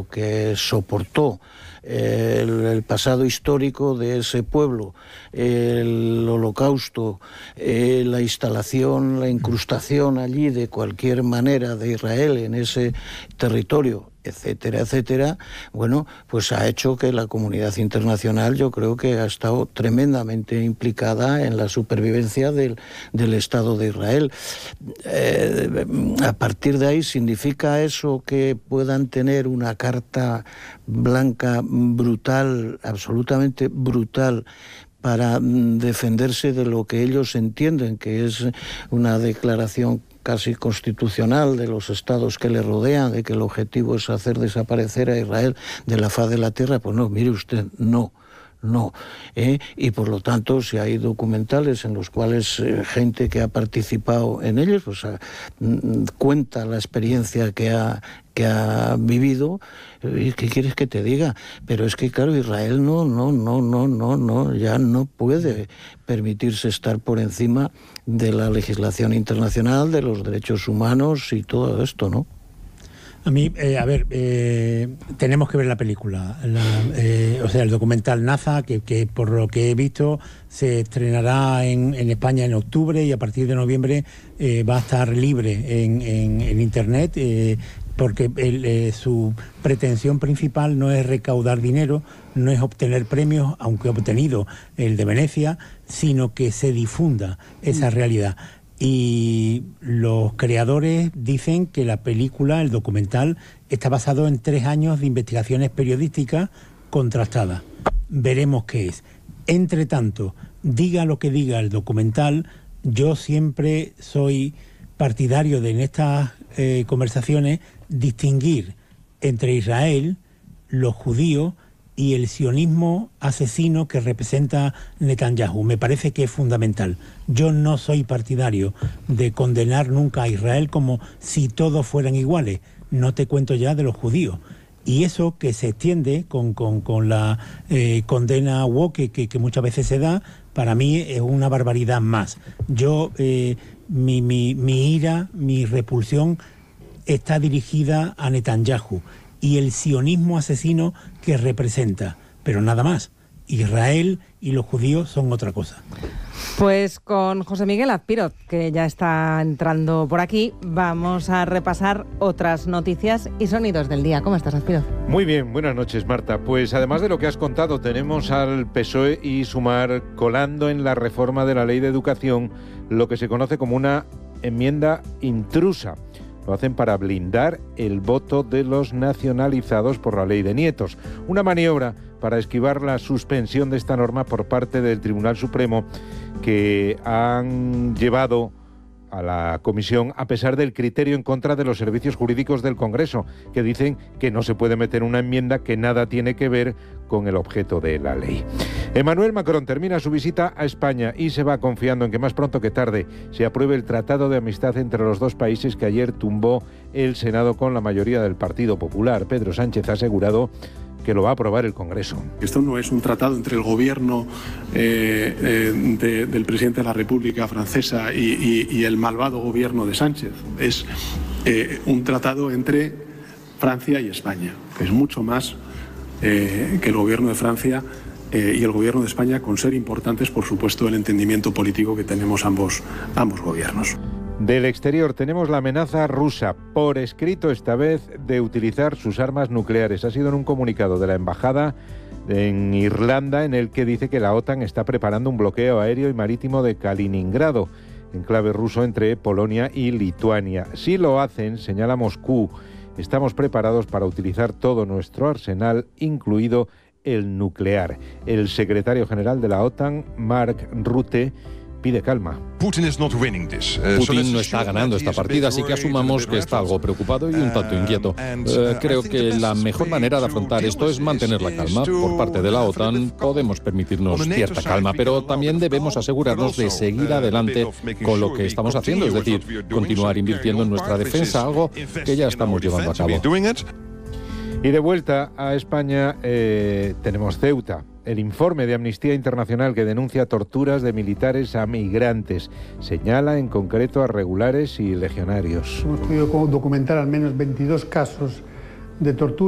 que soportó el pasado histórico de ese pueblo, el holocausto, la instalación, la incrustación allí de cualquier manera de Israel en ese territorio, etcétera, etcétera, bueno, pues ha hecho que la comunidad internacional, yo creo que ha estado tremendamente implicada en la supervivencia del Estado de Israel. A partir de ahí, ¿significa eso que puedan tener una carta blanca brutal, absolutamente brutal, para defenderse de lo que ellos entienden que es una declaración casi constitucional de los estados que le rodean, de que el objetivo es hacer desaparecer a Israel de la faz de la tierra? Pues no, mire usted, no. Y por lo tanto, si hay documentales en los cuales gente que ha participado en ellos pues cuenta la experiencia que ha vivido, ¿qué quieres que te diga? Pero es que claro, Israel ya no puede permitirse estar por encima de la legislación internacional, de los derechos humanos y todo esto, ¿no? A mí, tenemos que ver la película, el documental Naza, que por lo que he visto se estrenará en España en octubre y a partir de noviembre va a estar libre en Internet, porque su pretensión principal no es recaudar dinero, no es obtener premios, aunque ha obtenido el de Venecia, sino que se difunda esa realidad. Y los creadores dicen que la película, el documental, está basado en 3 años de investigaciones periodísticas contrastadas. Veremos qué es. Entre tanto, diga lo que diga el documental, yo siempre soy partidario de en estas conversaciones distinguir entre Israel, los judíos y el sionismo asesino que representa Netanyahu. Me parece que es fundamental. Yo no soy partidario de condenar nunca a Israel como si todos fueran iguales. No te cuento ya de los judíos. Y eso que se extiende con la condena woke que muchas veces se da, para mí es una barbaridad más. Yo, mi ira, mi repulsión está dirigida a Netanyahu y el sionismo asesino que representa, pero nada más. Israel y los judíos son otra cosa. Pues con José Miguel Azpiroz, que ya está entrando por aquí, vamos a repasar otras noticias y sonidos del día. ¿Cómo estás, Azpiroz? Muy bien, buenas noches, Marta. Pues además de lo que has contado, tenemos al PSOE y Sumar colando en la reforma de la Ley de Educación lo que se conoce como una enmienda intrusa. Lo hacen para blindar el voto de los nacionalizados por la ley de nietos. Una maniobra para esquivar la suspensión de esta norma por parte del Tribunal Supremo, que han llevado a la comisión a pesar del criterio en contra de los servicios jurídicos del Congreso, que dicen que no se puede meter una enmienda que nada tiene que ver con el objeto de la ley. Emmanuel Macron termina su visita a España y se va confiando en que más pronto que tarde se apruebe el Tratado de Amistad entre los dos países que ayer tumbó el Senado con la mayoría del Partido Popular. Pedro Sánchez ha asegurado que lo va a aprobar el Congreso. Esto no es un tratado entre el gobierno del presidente de la República Francesa y el malvado gobierno de Sánchez. Es un tratado entre Francia y España, que es mucho más que el gobierno de Francia y el gobierno de España, con ser importantes, por supuesto, el entendimiento político que tenemos ambos gobiernos. Del exterior tenemos la amenaza rusa, por escrito esta vez, de utilizar sus armas nucleares. Ha sido en un comunicado de la embajada en Irlanda en el que dice que la OTAN está preparando un bloqueo aéreo y marítimo de Kaliningrado, enclave ruso entre Polonia y Lituania. Si lo hacen, señala Moscú, estamos preparados para utilizar todo nuestro arsenal, incluido el nuclear. El secretario general de la OTAN, Mark Rutte, pide calma. Putin no está ganando esta partida, así que asumamos que está algo preocupado y un tanto inquieto. Creo que la mejor manera de afrontar esto es mantener la calma. Por parte de la OTAN podemos permitirnos cierta calma, pero también debemos asegurarnos de seguir adelante con lo que estamos haciendo, es decir, continuar invirtiendo en nuestra defensa, algo que ya estamos llevando a cabo. Y de vuelta a España tenemos Ceuta. El informe de Amnistía Internacional que denuncia torturas de militares a migrantes señala en concreto a regulares y legionarios. Hemos podido documentar al menos 22 casos de tortura.